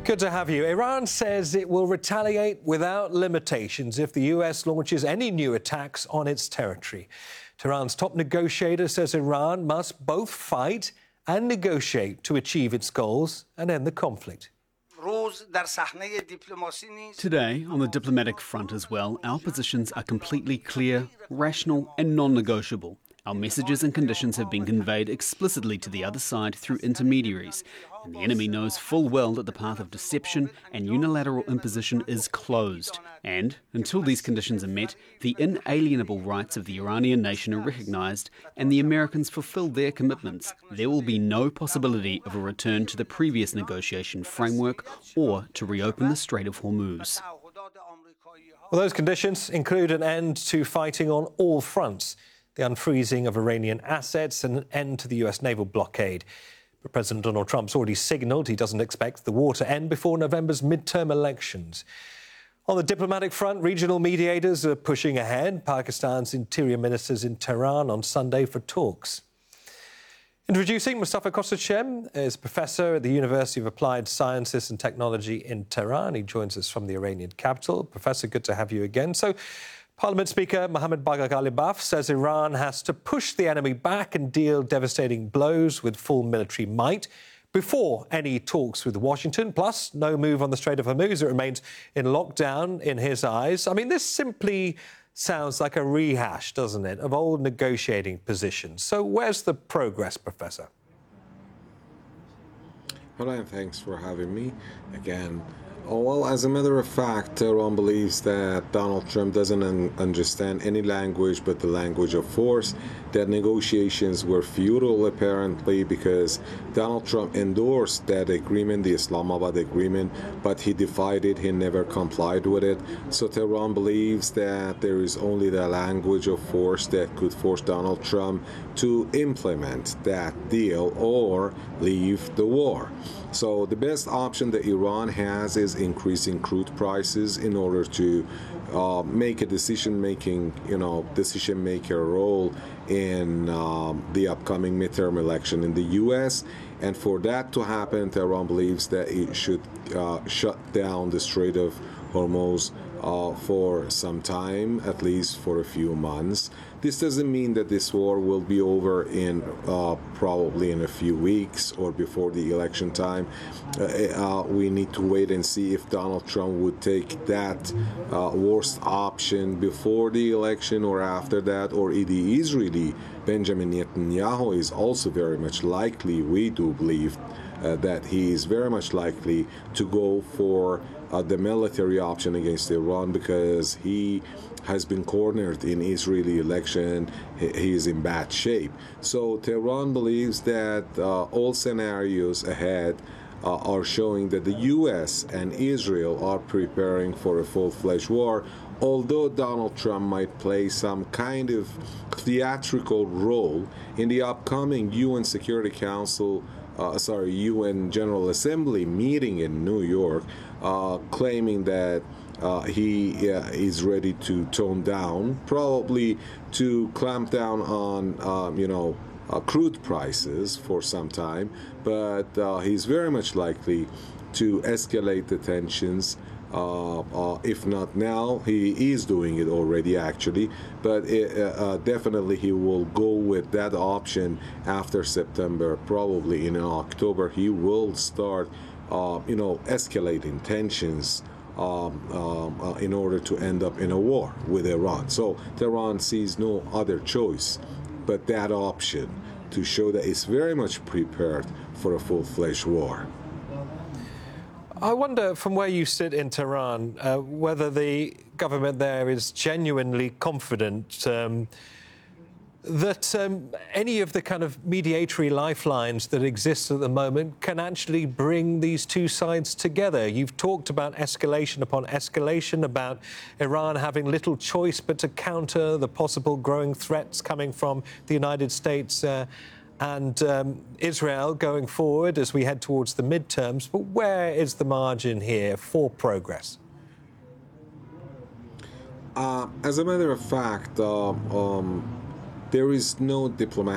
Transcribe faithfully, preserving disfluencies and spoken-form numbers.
Good to have you. Iran says it will retaliate without limitations if the U S launches any new attacks on its territory. Tehran's top negotiator says Iran must both fight and negotiate to achieve its goals and end the conflict. Today, on the diplomatic front as well, our positions are completely clear, rational and non-negotiable. Our messages and conditions have been conveyed explicitly to the other side through intermediaries, and the enemy knows full well that the path of deception and unilateral imposition is closed. And, until these conditions are met, the inalienable rights of the Iranian nation are recognised and the Americans fulfil their commitments, there will be no possibility of a return to the previous negotiation framework or to reopen the Strait of Hormuz. Well, those conditions include an end to fighting on all fronts, the unfreezing of Iranian assets and an end to the U S naval blockade. But President Donald Trump's already signalled he doesn't expect the war to end before November's midterm elections. On the diplomatic front, regional mediators are pushing ahead. Pakistan's interior ministers in Tehran on Sunday for talks. Introducing Mustafa Kostashem is a professor at the University of Applied Sciences and Technology in Tehran. He joins us from the Iranian capital. Professor, good to have you again. So, Parliament Speaker Mohammad Bagher Ghalibaf says Iran has to push the enemy back and deal devastating blows with full military might before any talks with Washington, plus no move on the Strait of Hormuz. It remains in lockdown in his eyes. I mean, this simply sounds like a rehash, doesn't it, of old negotiating positions. So where's the progress, Professor? Hello, and thanks for having me again. Oh, well, as a matter of fact, Tehran believes that Donald Trump doesn't un understand any language but the language of force, that negotiations were futile, apparently, because Donald Trump endorsed that agreement, the Islamabad agreement, but he defied it, he never complied with it. So Tehran believes that there is only the language of force that could force Donald Trump to implement that deal or leave the war. So the best option that Iran has is increasing crude prices in order to uh, make a decision-making, you know, decision-maker role in um, the upcoming midterm election in the U S. And for that to happen, Tehran believes that it should uh, shut down the Strait of Hormuz uh, for some time, at least for a few months. This doesn't mean that this war will be over in uh, probably in a few weeks or before the election time. Uh, uh, we need to wait and see if Donald Trump would take that uh, worst option before the election or after that, or the Israeli Benjamin Netanyahu is also very much likely, we do believe, uh, that he is very much likely to go for uh, the military option against Iran because he has been cornered in Israeli election. He is in bad shape. So Tehran believes that uh, all scenarios ahead uh, are showing that the U S and Israel are preparing for a full-fledged war, although Donald Trump might play some kind of theatrical role in the upcoming U N Security Council Uh, sorry, U N General Assembly meeting in New York, uh, claiming that uh, he uh, is ready to tone down, probably to clamp down on, um, you know, uh, crude prices for some time, but uh, he's very much likely to escalate the tensions. Uh, uh, if not now, he is doing it already, actually, but it, uh, uh, definitely he will go with that option after September. Probably in October, he will start, uh, you know, escalating tensions um, um, uh, in order to end up in a war with Iran. So Tehran sees no other choice but that option to show that it's very much prepared for a full-fledged war. I wonder, from where you sit in Tehran, uh, whether the government there is genuinely confident um, that um, any of the kind of mediatory lifelines that exist at the moment can actually bring these two sides together. You've talked about escalation upon escalation, about Iran having little choice but to counter the possible growing threats coming from the United States uh, and um, Israel going forward as we head towards the midterms. But where is the margin here for progress? Uh, as a matter of fact, uh, um, there is no diplomatic